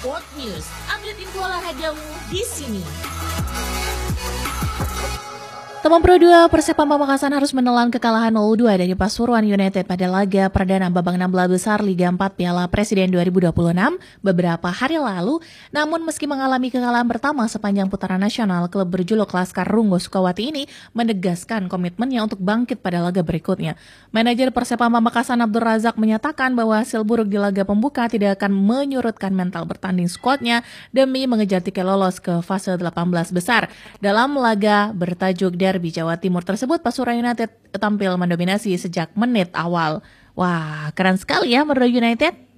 Sport News, update info olahragamu di sini. Teman Pro 2 Persepam Pamekasan harus menelan kekalahan 0-2 dari Pasuruan United pada laga perdana babak 16 besar Liga 4 Piala Presiden 2026 beberapa hari lalu. Namun meski mengalami kekalahan pertama sepanjang putaran nasional, klub berjuluk Laskar Runggo Sukawati ini menegaskan komitmennya untuk bangkit pada laga berikutnya. Manajer Persepam Pamekasan Abdul Razak menyatakan bahwa hasil buruk di laga pembuka tidak akan menyurutkan mental bertanding skuadnya demi mengejar tiket lolos ke fase 18 besar. Dalam laga bertajuk Derby Jawa Timur tersebut, Pasuruan United tampil mendominasi sejak menit awal. Wah, keren sekali ya Madura United.